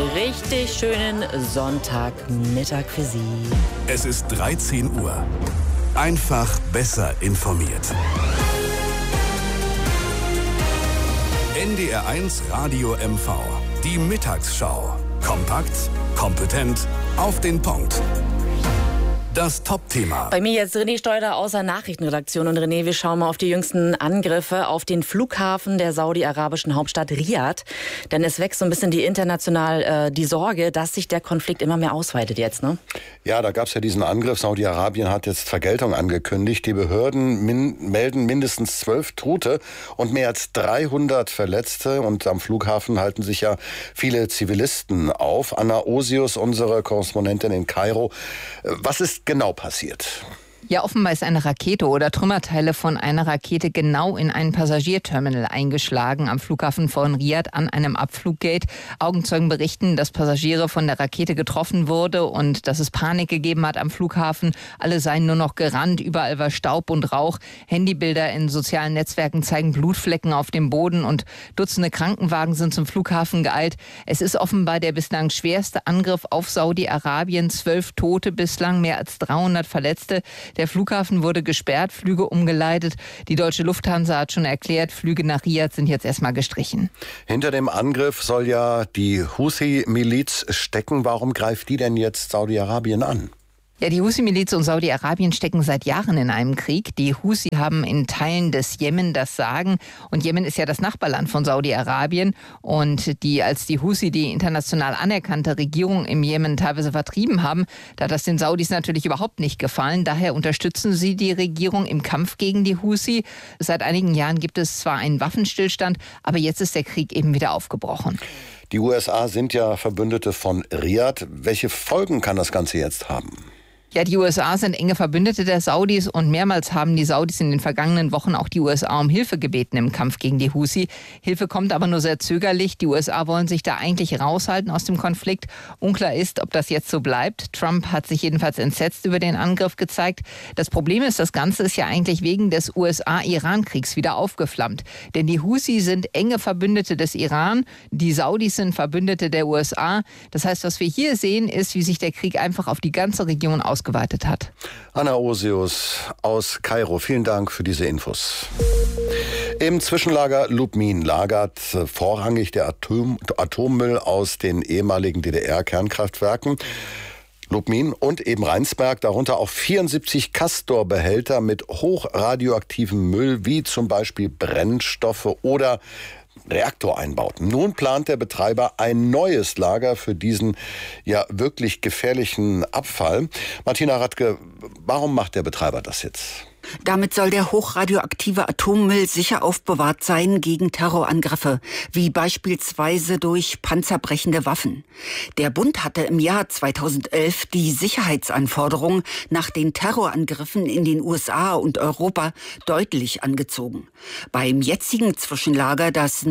richtig schönen Sonntagmittag für Sie. Es ist 13 Uhr. Einfach besser informiert. NDR 1 Radio MV. Die Mittagsschau. Kompakt, kompetent, auf den Punkt. Das Top-Thema. Bei mir jetzt René Steuder aus der Nachrichtenredaktion. Und René, wir schauen mal auf die jüngsten Angriffe auf den Flughafen der saudi-arabischen Hauptstadt Riyadh. Denn es wächst so ein bisschen die Sorge, dass sich der Konflikt immer mehr ausweitet jetzt, ne? Ja, da gab es ja diesen Angriff. Saudi-Arabien hat jetzt Vergeltung angekündigt. Die Behörden melden mindestens 12 Tote und mehr als 300 Verletzte. Und am Flughafen halten sich ja viele Zivilisten auf. Anna Osius, unsere Korrespondentin in Kairo. Was ist genau passiert? Ja, offenbar ist eine Rakete oder Trümmerteile von einer Rakete genau in ein Passagierterminal eingeschlagen am Flughafen von Riyadh an einem Abfluggate. Augenzeugen berichten, dass Passagiere von der Rakete getroffen wurde und dass es Panik gegeben hat am Flughafen. Alle seien nur noch gerannt, überall war Staub und Rauch. Handybilder in sozialen Netzwerken zeigen Blutflecken auf dem Boden und Dutzende Krankenwagen sind zum Flughafen geeilt. Es ist offenbar der bislang schwerste Angriff auf Saudi-Arabien. 12 Tote bislang, mehr als 300 Verletzte. Der Flughafen wurde gesperrt, Flüge umgeleitet. Die deutsche Lufthansa hat schon erklärt, Flüge nach Riyadh sind jetzt erstmal gestrichen. Hinter dem Angriff soll ja die Houthi-Miliz stecken. Warum greift die denn jetzt Saudi-Arabien an? Ja, die Houthi-Miliz und Saudi-Arabien stecken seit Jahren in einem Krieg. Die Houthi haben in Teilen des Jemen das Sagen. Und Jemen ist ja das Nachbarland von Saudi-Arabien. Und als die Houthi die international anerkannte Regierung im Jemen teilweise vertrieben haben, da hat das den Saudis natürlich überhaupt nicht gefallen. Daher unterstützen sie die Regierung im Kampf gegen die Houthi. Seit einigen Jahren gibt es zwar einen Waffenstillstand, aber jetzt ist der Krieg eben wieder aufgebrochen. Die USA sind ja Verbündete von Riyadh. Welche Folgen kann das Ganze jetzt haben? Ja, die USA sind enge Verbündete der Saudis und mehrmals haben die Saudis in den vergangenen Wochen auch die USA um Hilfe gebeten im Kampf gegen die Houthi. Hilfe kommt aber nur sehr zögerlich. Die USA wollen sich da eigentlich raushalten aus dem Konflikt. Unklar ist, ob das jetzt so bleibt. Trump hat sich jedenfalls entsetzt über den Angriff gezeigt. Das Problem ist, das Ganze ist ja eigentlich wegen des USA-Iran-Kriegs wieder aufgeflammt. Denn die Houthi sind enge Verbündete des Iran. Die Saudis sind Verbündete der USA. Das heißt, was wir hier sehen, ist, wie sich der Krieg einfach auf die ganze Region ausgeweitet hat. Anna Osius aus Kairo, vielen Dank für diese Infos. Im Zwischenlager Lubmin lagert vorrangig der Atommüll aus den ehemaligen DDR-Kernkraftwerken. Lubmin und eben Rheinsberg, darunter auch 74 Castor-Behälter mit hochradioaktivem Müll, wie zum Beispiel Brennstoffe oder Reaktoreinbauten. Nun plant der Betreiber ein neues Lager für diesen ja wirklich gefährlichen Abfall. Martina Radke, warum macht der Betreiber das jetzt? Damit soll der hochradioaktive Atommüll sicher aufbewahrt sein gegen Terrorangriffe, wie beispielsweise durch panzerbrechende Waffen. Der Bund hatte im Jahr 2011 die Sicherheitsanforderungen nach den Terrorangriffen in den USA und Europa deutlich angezogen. Beim jetzigen Zwischenlager, das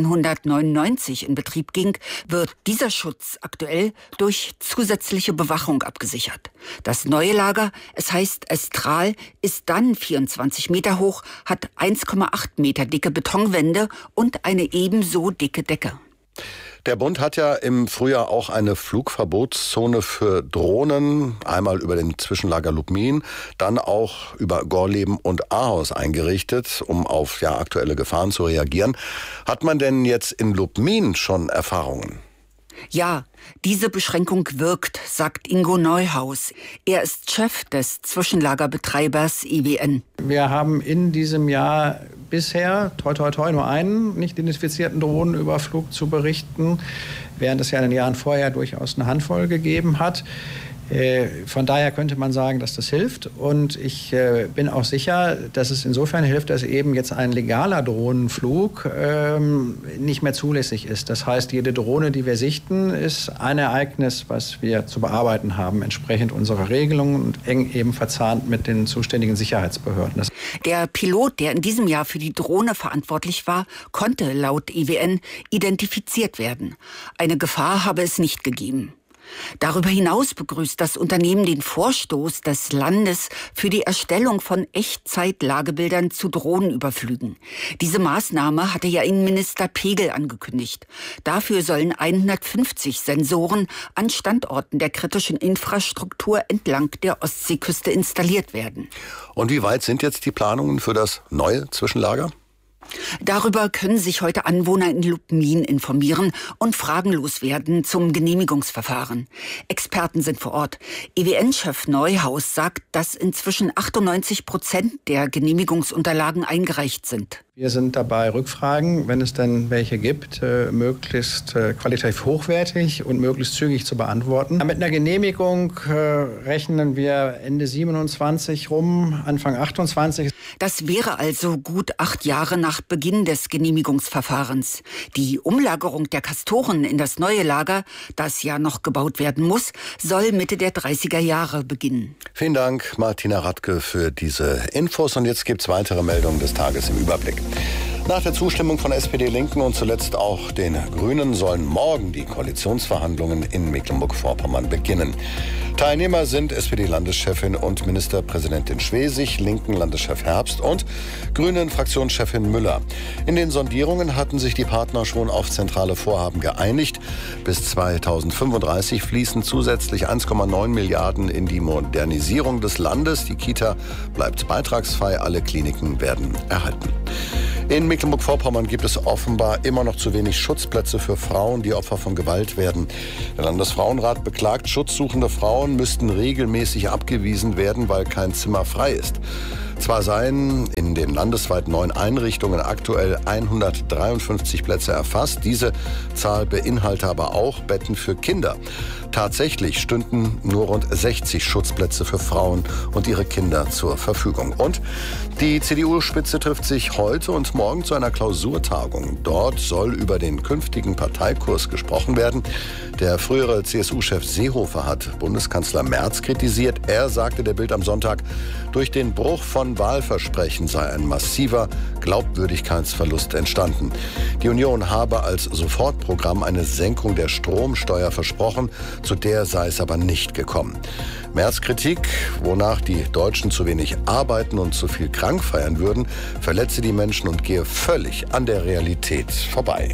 1999 in Betrieb ging, wird dieser Schutz aktuell durch zusätzliche Bewachung abgesichert. Das neue Lager, es heißt Estral, ist dann 24 Meter hoch, hat 1,8 Meter dicke Betonwände und eine ebenso dicke Decke. Der Bund hat ja im Frühjahr auch eine Flugverbotszone für Drohnen, einmal über den Zwischenlager Lubmin, dann auch über Gorleben und Ahaus eingerichtet, um auf aktuelle Gefahren zu reagieren. Hat man denn jetzt in Lubmin schon Erfahrungen? Ja, diese Beschränkung wirkt, sagt Ingo Neuhaus. Er ist Chef des Zwischenlagerbetreibers IWN. Wir haben in diesem Jahr bisher, toi toi toi, nur einen nicht identifizierten Drohnenüberflug zu berichten, während es ja in den Jahren vorher durchaus eine Handvoll gegeben hat. Von daher könnte man sagen, dass das hilft. Und ich bin auch sicher, dass es insofern hilft, dass eben jetzt ein legaler Drohnenflug nicht mehr zulässig ist. Das heißt, jede Drohne, die wir sichten, ist ein Ereignis, was wir zu bearbeiten haben, entsprechend unserer Regelungen und eng eben verzahnt mit den zuständigen Sicherheitsbehörden. Der Pilot, der in diesem Jahr für die Drohne verantwortlich war, konnte laut IWN identifiziert werden. Eine Gefahr habe es nicht gegeben. Darüber hinaus begrüßt das Unternehmen den Vorstoß des Landes für die Erstellung von Echtzeit-Lagebildern zu Drohnenüberflügen. Diese Maßnahme hatte ja Innenminister Pegel angekündigt. Dafür sollen 150 Sensoren an Standorten der kritischen Infrastruktur entlang der Ostseeküste installiert werden. Und wie weit sind jetzt die Planungen für das neue Zwischenlager? Darüber können sich heute Anwohner in Lubmin informieren und Fragen loswerden zum Genehmigungsverfahren. Experten sind vor Ort. EWN-Chef Neuhaus sagt, dass inzwischen 98% der Genehmigungsunterlagen eingereicht sind. Wir sind dabei, Rückfragen, wenn es denn welche gibt, möglichst qualitativ hochwertig und möglichst zügig zu beantworten. Mit einer Genehmigung rechnen wir Ende 27 rum, Anfang 28. Das wäre also gut 8 Jahre nach Beginn des Genehmigungsverfahrens. Die Umlagerung der Castoren in das neue Lager, das ja noch gebaut werden muss, soll Mitte der 30er Jahre beginnen. Vielen Dank, Martina Radke, für diese Infos. Und jetzt gibt es weitere Meldungen des Tages im Überblick. Nach der Zustimmung von SPD, Linken und zuletzt auch den Grünen sollen morgen die Koalitionsverhandlungen in Mecklenburg-Vorpommern beginnen. Teilnehmer sind SPD-Landeschefin und Ministerpräsidentin Schwesig, linken Landeschef Herbst und grünen Fraktionschefin Müller. In den Sondierungen hatten sich die Partner schon auf zentrale Vorhaben geeinigt. Bis 2035 fließen zusätzlich 1,9 Milliarden in die Modernisierung des Landes. Die Kita bleibt beitragsfrei, alle Kliniken werden erhalten. In Mecklenburg-Vorpommern gibt es offenbar immer noch zu wenig Schutzplätze für Frauen, die Opfer von Gewalt werden. Der Landesfrauenrat beklagt, schutzsuchende Frauen müssten regelmäßig abgewiesen werden, weil kein Zimmer frei ist. Zwar seien in den landesweit 9 Einrichtungen aktuell 153 Plätze erfasst. Diese Zahl beinhalte aber auch Betten für Kinder. Tatsächlich stünden nur rund 60 Schutzplätze für Frauen und ihre Kinder zur Verfügung. Und die CDU-Spitze trifft sich heute und morgen zu einer Klausurtagung. Dort soll über den künftigen Parteikurs gesprochen werden. Der frühere CSU-Chef Seehofer hat Bundeskanzler Merz kritisiert. Er sagte der Bild am Sonntag, durch den Bruch von Wahlversprechen sei ein massiver Glaubwürdigkeitsverlust entstanden. Die Union habe als Sofortprogramm eine Senkung der Stromsteuer versprochen, zu der sei es aber nicht gekommen. Merz Kritik, wonach die Deutschen zu wenig arbeiten und zu viel krank feiern würden, verletze die Menschen und gehe völlig an der Realität vorbei.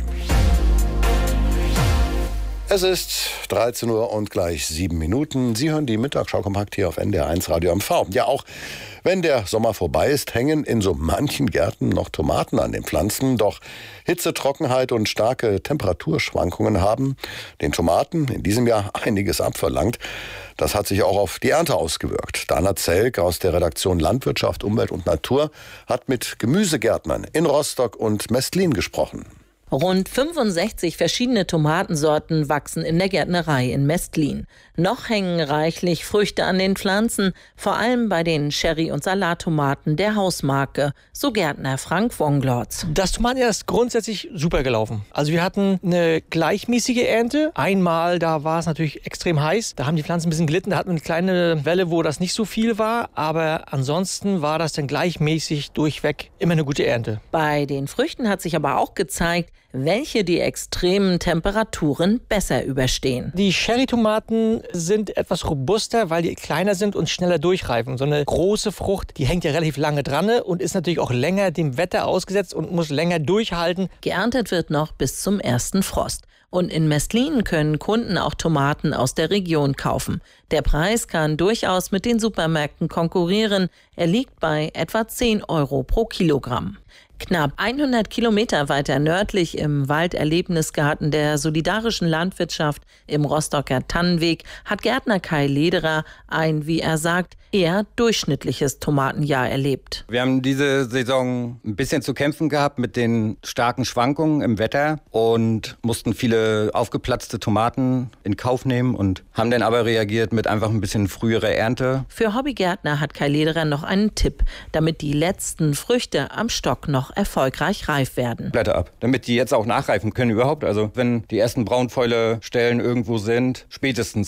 Es ist 13 Uhr und gleich 7 Minuten. Sie hören die Mittagsschau kompakt hier auf NDR 1 Radio MV. Ja, auch wenn der Sommer vorbei ist, hängen in so manchen Gärten noch Tomaten an den Pflanzen. Doch Hitze, Trockenheit und starke Temperaturschwankungen haben den Tomaten in diesem Jahr einiges abverlangt. Das hat sich auch auf die Ernte ausgewirkt. Dana Zelk aus der Redaktion Landwirtschaft, Umwelt und Natur hat mit Gemüsegärtnern in Rostock und Mestlin gesprochen. Rund 65 verschiedene Tomatensorten wachsen in der Gärtnerei in Mestlin. Noch hängen reichlich Früchte an den Pflanzen, vor allem bei den Cherry- und Salattomaten der Hausmarke, so Gärtner Frank Wonglotz. Das Tomatenjahr ist grundsätzlich super gelaufen. Also wir hatten eine gleichmäßige Ernte. Einmal, da war es natürlich extrem heiß, da haben die Pflanzen ein bisschen gelitten, da hatten wir eine kleine Welle, wo das nicht so viel war, aber ansonsten war das dann gleichmäßig durchweg immer eine gute Ernte. Bei den Früchten hat sich aber auch gezeigt, welche die extremen Temperaturen besser überstehen. Die Cherry-Tomaten sind etwas robuster, weil die kleiner sind und schneller durchreifen. So eine große Frucht, die hängt ja relativ lange dran und ist natürlich auch länger dem Wetter ausgesetzt und muss länger durchhalten. Geerntet wird noch bis zum ersten Frost. Und in Mestlin können Kunden auch Tomaten aus der Region kaufen. Der Preis kann durchaus mit den Supermärkten konkurrieren. Er liegt bei etwa 10 € pro Kilogramm. Knapp 100 Kilometer weiter nördlich im Walderlebnisgarten der Solidarischen Landwirtschaft im Rostocker Tannenweg hat Gärtner Kai Lederer ein, wie er sagt, eher durchschnittliches Tomatenjahr erlebt. Wir haben diese Saison ein bisschen zu kämpfen gehabt mit den starken Schwankungen im Wetter und mussten viele aufgeplatzte Tomaten in Kauf nehmen und haben dann aber reagiert mit einfach ein bisschen früherer Ernte. Für Hobbygärtner hat Kai Lederer noch einen Tipp, damit die letzten Früchte am Stock noch erfolgreich reif werden. Blätter ab, damit die jetzt auch nachreifen können überhaupt. Also wenn die ersten Braunfäule-Stellen irgendwo sind, spätestens ab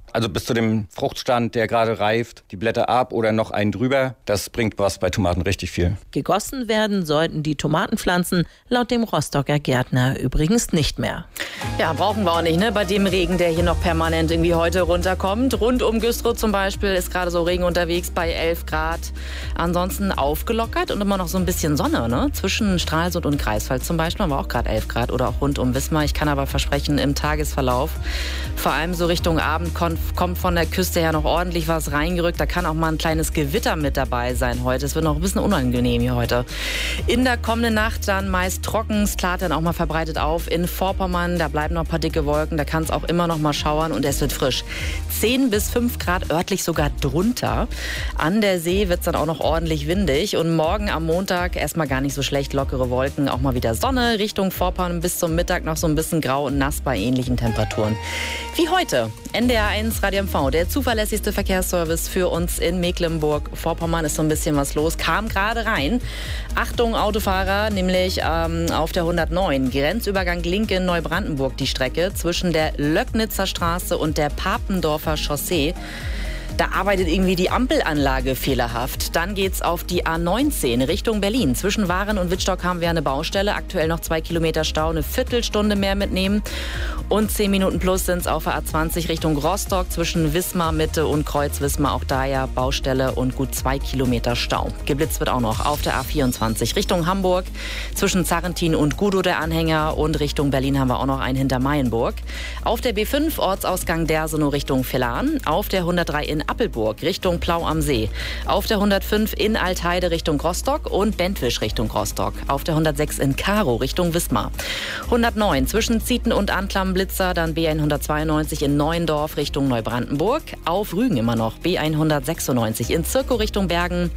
Also bis zu dem Fruchtstand, der gerade reift, die Blätter ab oder noch einen drüber. Das bringt was bei Tomaten richtig viel. Gegossen werden sollten die Tomatenpflanzen laut dem Rostocker Gärtner übrigens nicht mehr. Ja, brauchen wir auch nicht, ne? Bei dem Regen, der hier noch permanent irgendwie heute runterkommt. Rund um Güstrow zum Beispiel ist gerade so Regen unterwegs bei 11 Grad. Ansonsten aufgelockert und immer noch so ein bisschen Sonne, ne? Zwischen Stralsund und Greifswald zum Beispiel haben wir auch gerade 11 Grad oder auch rund um Wismar. Ich kann aber versprechen, im Tagesverlauf, vor allem so Richtung Abend, kommt von der Küste her noch ordentlich was reingerückt. Da kann auch mal ein kleines Gewitter mit dabei sein heute. Es wird noch ein bisschen unangenehm hier heute. In der kommenden Nacht dann meist trocken, es klart dann auch mal verbreitet auf. In Vorpommern, da bleiben noch ein paar dicke Wolken, da kann es auch immer noch mal schauern und es wird frisch. 10 bis 5 Grad, örtlich sogar drunter. An der See wird es dann auch noch ordentlich windig und morgen am Montag erstmal gar nicht so schlecht, lockere Wolken, auch mal wieder Sonne, Richtung Vorpommern bis zum Mittag noch so ein bisschen grau und nass bei ähnlichen Temperaturen. Wie heute, NDR 1 Radio MV, der zuverlässigste Verkehrsservice für uns in Mecklenburg-Vorpommern, ist so ein bisschen was los, kam gerade rein. Achtung Autofahrer, nämlich auf der 109, Grenzübergang Linke in Neubrandenburg, die Strecke zwischen der Löcknitzer Straße und der Papendorfer Chaussee. Da arbeitet irgendwie die Ampelanlage fehlerhaft. Dann geht's auf die A19 Richtung Berlin. Zwischen Waren und Wittstock haben wir eine Baustelle. Aktuell noch 2 Kilometer Stau, eine Viertelstunde mehr mitnehmen. Und 10 Minuten plus sind es auf der A20 Richtung Rostock zwischen Wismar Mitte und Kreuz Wismar. Auch da ja Baustelle und gut 2 Kilometer Stau. Geblitzt wird auch noch auf der A24 Richtung Hamburg. Zwischen Zarrentin und Gudow der Anhänger. Und Richtung Berlin haben wir auch noch einen hinter Mayenburg. Auf der B5 Ortsausgang Dersenow Richtung Villaren. Auf der 103 in Appelburg Richtung Plau am See. Auf der 105 in Altheide Richtung Rostock und Bentwisch Richtung Rostock. Auf der 106 in Karow Richtung Wismar. 109 zwischen Zieten und Anklam Blitzer, dann B192 in Neuendorf Richtung Neubrandenburg. Auf Rügen immer noch B196 in Zirkow Richtung Bergen.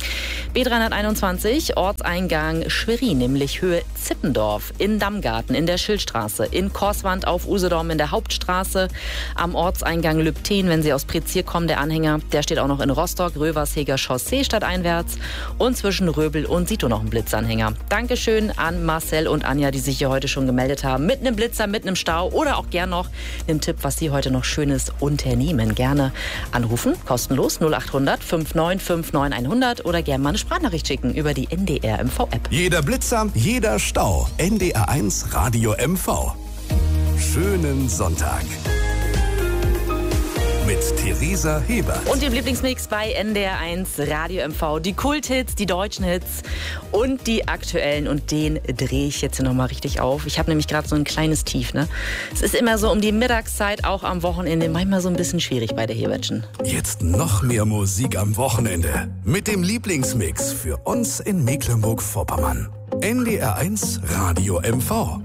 B321 Ortseingang Schwerin, nämlich Höhe Zippendorf. In Dammgarten in der Schildstraße. In Korswand auf Usedom in der Hauptstraße. Am Ortseingang Lübten, wenn Sie aus Prezier kommen, der Anhänger, der steht auch noch in Rostock, Röversheger Chaussee stadteinwärts und zwischen Röbel und Sito noch ein Blitzanhänger. Dankeschön an Marcel und Anja, die sich hier heute schon gemeldet haben. Mit einem Blitzer, mit einem Stau oder auch gern noch einem Tipp, was Sie heute noch Schönes unternehmen. Gerne anrufen, kostenlos 0800 5959 100 oder gerne mal eine Sprachnachricht schicken über die NDR MV App. Jeder Blitzer, jeder Stau. NDR 1 Radio MV. Schönen Sonntag. Mit Theresa Hebert. Und dem Lieblingsmix bei NDR 1 Radio MV. Die Kulthits, die deutschen Hits und die aktuellen. Und den drehe ich jetzt hier nochmal richtig auf. Ich habe nämlich gerade so ein kleines Tief. Ne? Es ist immer so um die Mittagszeit, auch am Wochenende, manchmal so ein bisschen schwierig bei der Hebertschen. Jetzt noch mehr Musik am Wochenende. Mit dem Lieblingsmix für uns in Mecklenburg-Vorpommern. NDR 1 Radio MV.